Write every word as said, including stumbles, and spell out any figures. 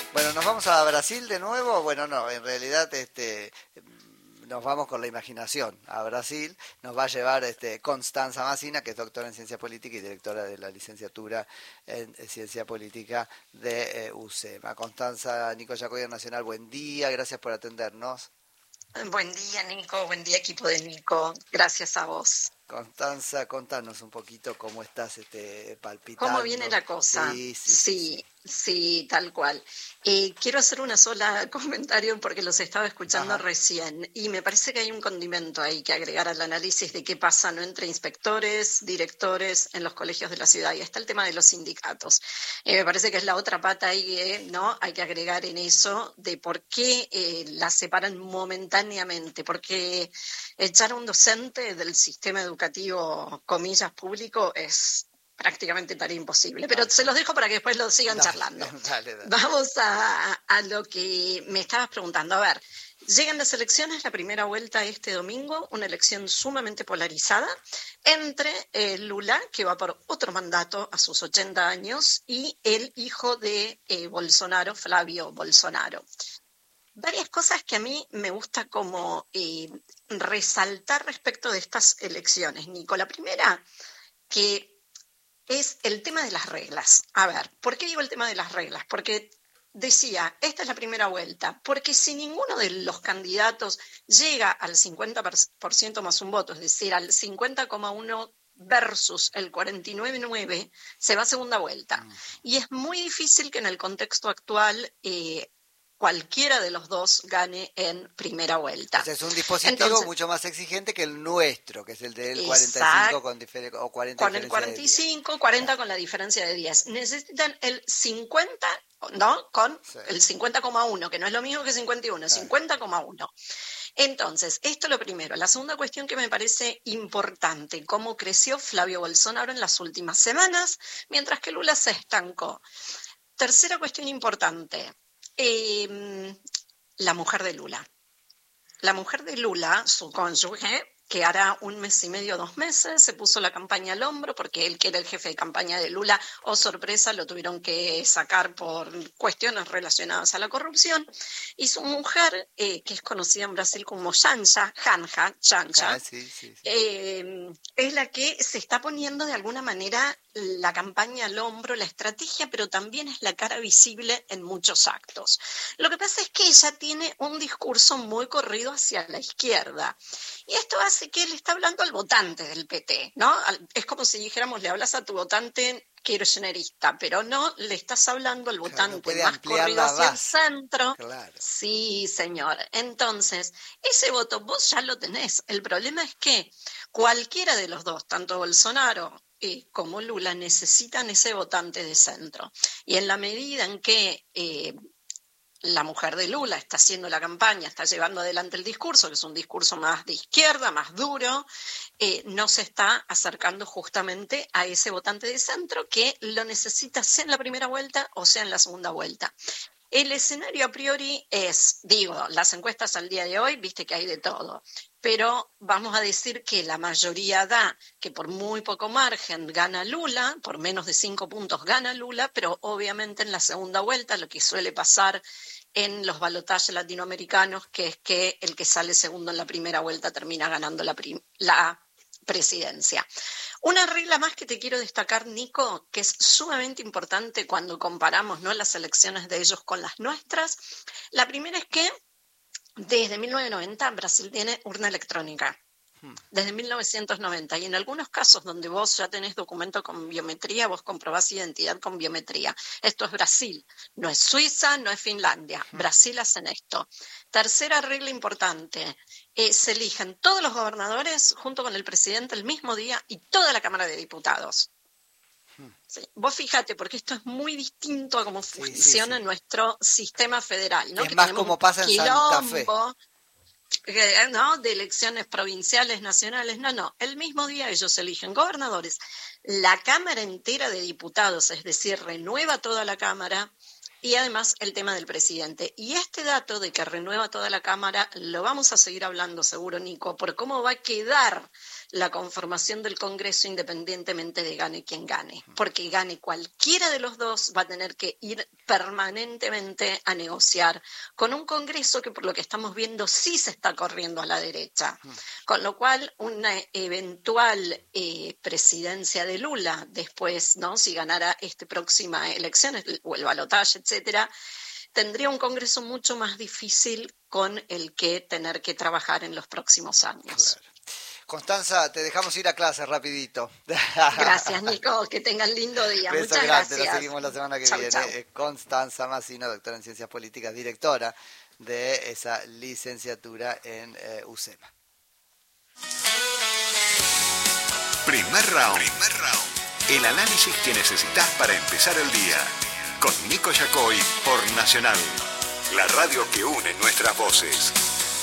Bueno, nos vamos a Brasil de nuevo. Bueno, no, en realidad este, nos vamos con la imaginación a Brasil. Nos va a llevar este, Constanza Massina, que es doctora en Ciencia Política y directora de la licenciatura en Ciencia Política de eh, U C E M A. Constanza, Nico Yacoyer Nacional, buen día, gracias por atendernos. Buen día, Nico, buen día, equipo de Nico. Gracias a vos. Constanza, contanos un poquito cómo estás este, palpitando. ¿Cómo viene la cosa? Sí, sí, sí, Sí, sí. sí, tal cual. Eh, quiero hacer una sola comentario porque los estaba escuchando Ajá. recién y me parece que hay un condimento ahí que agregar al análisis de qué pasa, ¿no?, entre inspectores, directores en los colegios de la ciudad. Y está el tema de los sindicatos. Eh, me parece que es la otra pata ahí, eh, ¿no? Hay que agregar en eso de por qué eh, las separan momentáneamente, porque echar a un docente del sistema educativo, comillas, público es prácticamente tarea imposible, pero Dale. Se los dejo para que después lo sigan Dale, charlando. dale, dale. Vamos a, a lo que me estabas preguntando. A ver, llegan las elecciones, la primera vuelta este domingo, una elección sumamente polarizada entre eh, Lula, que va por otro mandato a sus ochenta años, y el hijo de eh, Bolsonaro, Flavio Bolsonaro. Varias cosas que a mí me gusta como eh, resaltar respecto de estas elecciones, Nico. La primera, que es el tema de las reglas. A ver, ¿por qué digo el tema de las reglas? Porque decía, esta es la primera vuelta, porque si ninguno de los candidatos llega al cincuenta por ciento más un voto, es decir, al cincuenta coma uno versus el cuarenta y nueve coma nueve, se va a segunda vuelta. Mm. Y es muy difícil que en el contexto actual eh, cualquiera de los dos gane en primera vuelta. O sea, es un dispositivo Entonces, mucho más exigente que el nuestro, que es el del cuarenta y cinco con, difer- o cuarenta con el cuarenta y cinco, cuarenta con la diferencia de diez. Necesitan el cincuenta, ¿no? Con sí. el cincuenta coma uno, que no es lo mismo que cincuenta y uno, claro. cincuenta coma uno. Entonces, esto es lo primero. La segunda cuestión que me parece importante, cómo creció Flavio Bolsonaro en las últimas semanas, mientras que Lula se estancó. Tercera cuestión importante. Eh, la mujer de Lula. La mujer de Lula, su cónyuge, que hará un mes y medio, dos meses, se puso la campaña al hombro porque él, que era el jefe de campaña de Lula, oh sorpresa, lo tuvieron que sacar por cuestiones relacionadas a la corrupción. Y su mujer, eh, que es conocida en Brasil como Janja, Janja, Janja, ah, sí, sí, sí. Eh, es la que se está poniendo de alguna manera la campaña al hombro, la estrategia, pero también es la cara visible en muchos actos. Lo que pasa es que ella tiene un discurso muy corrido hacia la izquierda. Y esto hace que él está hablando al votante del P T, ¿no? Es como si dijéramos, le hablas a tu votante kirchnerista, pero no le estás hablando al votante claro, no más corrido hacia el centro. Claro. Sí, señor. Entonces, ese voto vos ya lo tenés. El problema es que cualquiera de los dos, tanto Bolsonaro eh, como Lula, necesitan ese votante de centro. Y en la medida en que eh, la mujer de Lula está haciendo la campaña, está llevando adelante el discurso, que es un discurso más de izquierda, más duro, eh, no se está acercando justamente a ese votante de centro que lo necesita sea en la primera vuelta o sea en la segunda vuelta. El escenario a priori es, digo, las encuestas al día de hoy, viste que hay de todo, pero vamos a decir que la mayoría da que por muy poco margen gana Lula, por menos de cinco puntos gana Lula, pero obviamente en la segunda vuelta lo que suele pasar en los balotajes latinoamericanos, que es que el que sale segundo en la primera vuelta termina ganando la, prim- la presidencia. Una regla más que te quiero destacar, Nico, que es sumamente importante cuando comparamos, ¿no?, las elecciones de ellos con las nuestras. La primera es que desde mil novecientos noventa Brasil tiene urna electrónica. Desde mil novecientos noventa, y en algunos casos donde vos ya tenés documento con biometría, vos comprobás identidad con biometría. Esto es Brasil, no es Suiza, no es Finlandia. Brasil hacen esto. Tercera regla importante, eh, se eligen todos los gobernadores junto con el presidente el mismo día y toda la Cámara de Diputados. Sí. Vos fíjate, porque esto es muy distinto a cómo sí, funciona sí, sí. nuestro sistema federal, ¿no? Es que más como pasa en Santa Fe. ¿No? De elecciones provinciales, nacionales, no, no, el mismo día ellos eligen gobernadores, la Cámara entera de Diputados, es decir, renueva toda la Cámara, y además el tema del presidente. Y este dato de que renueva toda la Cámara lo vamos a seguir hablando seguro, Nico, por cómo va a quedar la conformación del Congreso independientemente de gane quien gane, porque gane cualquiera de los dos va a tener que ir permanentemente a negociar con un Congreso que por lo que estamos viendo sí se está corriendo a la derecha, con lo cual una eventual eh, presidencia de Lula después, ¿no? Si ganara esta próxima elección o el balotaje, etcétera, tendría un Congreso mucho más difícil con el que tener que trabajar en los próximos años. Claro. Constanza, te dejamos ir a clase rapidito. Gracias, Nico. Que tengan lindo día. Beso Muchas grande. gracias. Nos seguimos la semana que chau, viene. Chau. Constanza Massina, doctora en Ciencias Políticas, directora de esa licenciatura en eh, U C E M A. Primer round. Primer round. El análisis que necesitas para empezar el día. Con Nico Yacoy por Nacional. La radio que une nuestras voces.